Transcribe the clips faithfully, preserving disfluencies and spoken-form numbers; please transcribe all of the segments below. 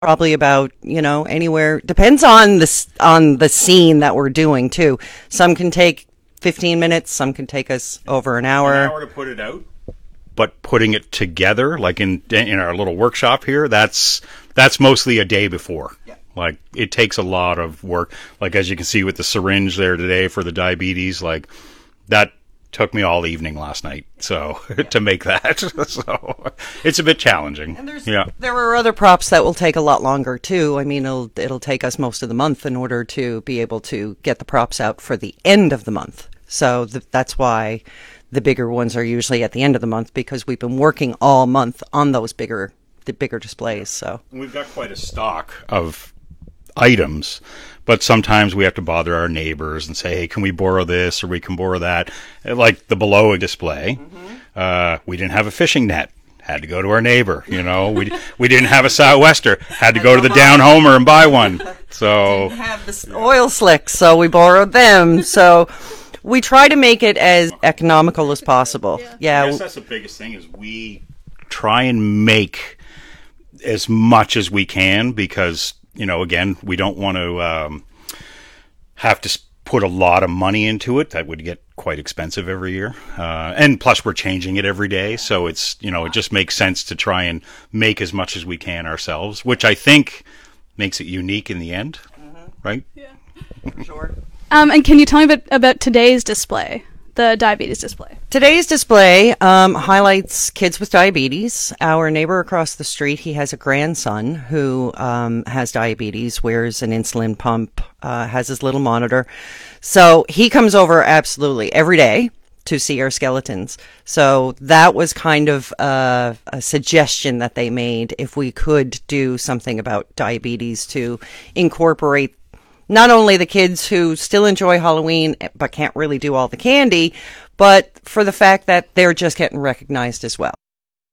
Probably about, you know, anywhere, depends on the, s- on the scene that we're doing too. Some can take fifteen minutes, some can take us over an hour. An hour to put it out. But putting it together, like in in our little workshop here, that's that's mostly a day before. Yeah. Like, it takes a lot of work. Like, as you can see with the syringe there today for the diabetes, like, that took me all evening last night, so yeah. to make that. So it's a bit challenging. And there's, yeah. there are other props that will take a lot longer too. I mean, it'll it'll take us most of the month in order to be able to get the props out for the end of the month. So th- that's why the bigger ones are usually at the end of the month, because we've been working all month on those bigger the bigger displays. So we've got quite a stock of items, but sometimes we have to bother our neighbors and say, hey, can we borrow this or we can borrow that? Like the below display, mm-hmm. uh, we didn't have a fishing net. Had to go to our neighbor, you know. We we didn't have a sou'wester. Had to go to the Down Homer and buy one. So didn't have the oil slicks, so we borrowed them. So we try to make it as economical as possible. Yeah, yeah. I guess that's the biggest thing, is we try and make as much as we can, because, you know, again, we don't want to um, have to put a lot of money into it. That would get quite expensive every year. Uh, and plus we're changing it every day. So it's, you know, it just makes sense to try and make as much as we can ourselves, which I think makes it unique in the end. Mm-hmm. Right? Yeah. Sure. Um, and can you tell me about, about today's display, the diabetes display? Today's display um, highlights kids with diabetes. Our neighbor across the street, he has a grandson who um, has diabetes, wears an insulin pump, uh, has his little monitor. So he comes over absolutely every day to see our skeletons. So that was kind of uh, a suggestion that they made, if we could do something about diabetes to incorporate not only the kids who still enjoy Halloween but can't really do all the candy, but for the fact that they're just getting recognized as well.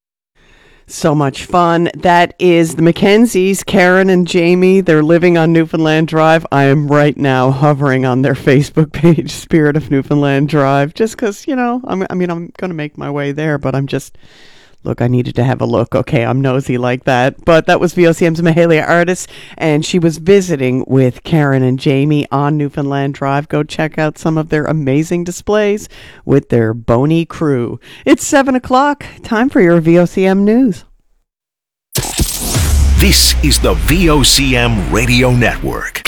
So much fun. That is the Mackenzies, Karen and Jamie. They're living on Newfoundland Drive. I am right now hovering on their Facebook page, Spirit of Newfoundland Drive, just because, you know, I'm, I mean, I'm going to make my way there, but I'm just... Look, I needed to have a look. Okay, I'm nosy like that. But that was V O C M's Mahalia Artis, and she was visiting with Karen and Jamie on Newfoundland Drive. Go check out some of their amazing displays with their bony crew. It's seven o'clock. Time for your V O C M news. This is the V O C M Radio Network.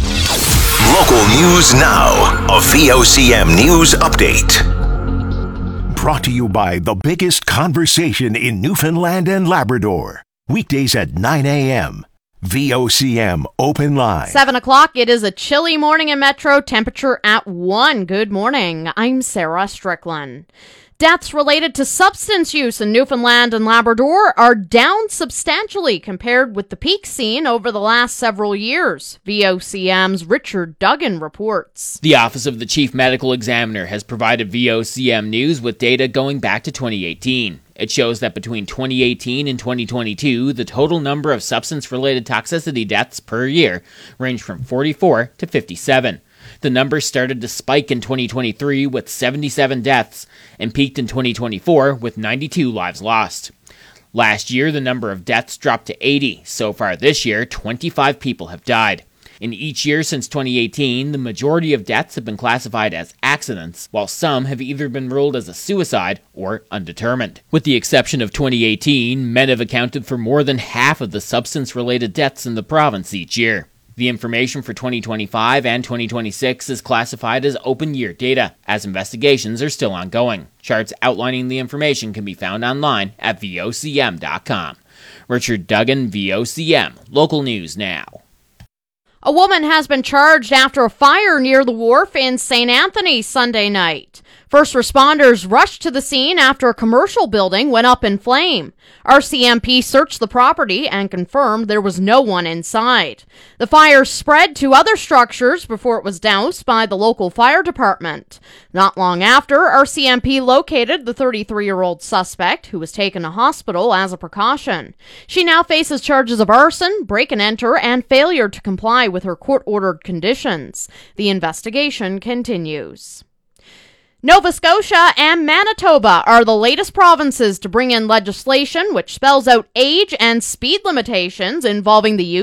Local news now. A V O C M News Update. Brought to you by the biggest conversation in Newfoundland and Labrador. Weekdays at nine a.m. V O C M Open Line. Seven o'clock. It is a chilly morning in Metro. Temperature at one. Good morning. I'm Sarah Strickland. Deaths related to substance use in Newfoundland and Labrador are down substantially compared with the peak seen over the last several years. V O C M's Richard Duggan reports. The Office of the Chief Medical Examiner has provided V O C M News with data going back to twenty eighteen. It shows that between twenty eighteen and twenty twenty-two, the total number of substance-related toxicity deaths per year ranged from forty-four to fifty-seven. The numbers started to spike in twenty twenty-three with seventy-seven deaths and peaked in twenty twenty-four with ninety-two lives lost. Last year, the number of deaths dropped to eighty. So far this year, twenty-five people have died. In each year since twenty eighteen, the majority of deaths have been classified as accidents, while some have either been ruled as a suicide or undetermined. With the exception of twenty eighteen, men have accounted for more than half of the substance-related deaths in the province each year. The information for twenty twenty-five and twenty twenty-six is classified as open year data, as investigations are still ongoing. Charts outlining the information can be found online at V O C M dot com. Richard Duggan, V O C M, local news now. A woman has been charged after a fire near the wharf in Saint Anthony Sunday night. First responders rushed to the scene after a commercial building went up in flame. R C M P searched the property and confirmed there was no one inside. The fire spread to other structures before it was doused by the local fire department. Not long after, R C M P located the thirty-three-year-old suspect, who was taken to hospital as a precaution. She now faces charges of arson, break-and-enter, and failure to comply with her court-ordered conditions. The investigation continues. Nova Scotia and Manitoba are the latest provinces to bring in legislation which spells out age and speed limitations involving the use